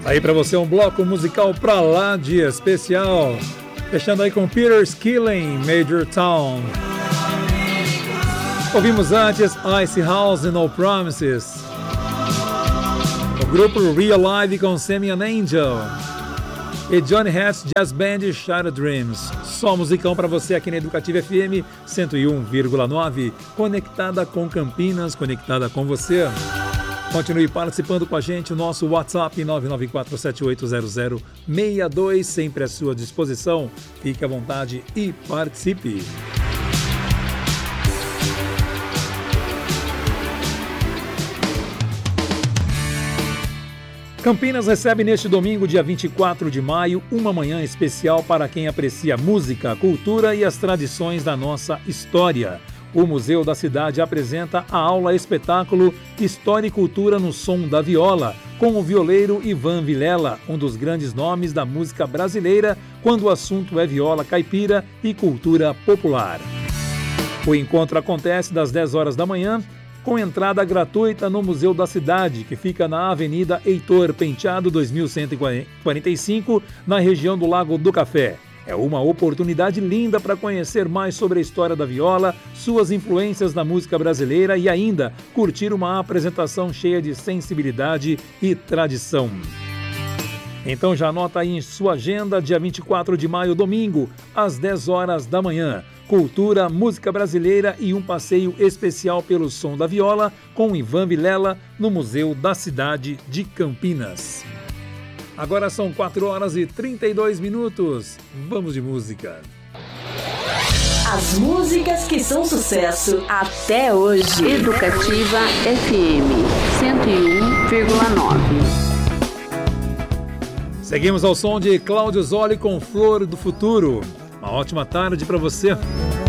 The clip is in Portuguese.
Aí pra você um bloco musical pra lá de especial. Fechando aí com Peter Skilling, Major Town. Ouvimos antes Ice House e No Promises. O grupo Real Live com Semi an Angel. E Johnny Hatch Jazz Band Shattered Dreams. Só musicão pra você aqui na Educativa FM 101,9. Conectada com Campinas, conectada com você. Continue participando com a gente, o nosso WhatsApp 994780062, sempre à sua disposição. Fique à vontade e participe. Campinas recebe neste domingo, dia 24 de maio, uma manhã especial para quem aprecia música, cultura e as tradições da nossa história. O Museu da Cidade apresenta a aula espetáculo História e Cultura no Som da Viola, com o violeiro Ivan Vilela, um dos grandes nomes da música brasileira quando o assunto é viola caipira e cultura popular. O encontro acontece das 10 horas da manhã, com entrada gratuita no Museu da Cidade, que fica na Avenida Heitor Penteado 2145, na região do Lago do Café. É uma oportunidade linda para conhecer mais sobre a história da viola, suas influências na música brasileira e ainda curtir uma apresentação cheia de sensibilidade e tradição. Então já anota aí em sua agenda, dia 24 de maio, domingo, às 10 horas da manhã. Cultura, música brasileira e um passeio especial pelo som da viola com Ivan Vilela no Museu da Cidade de Campinas. Agora são 4 horas e 32 minutos. Vamos de música. As músicas que são sucesso até hoje. Educativa FM 101,9. Seguimos ao som de Cláudio Zoli com Flor do Futuro. Uma ótima tarde para você.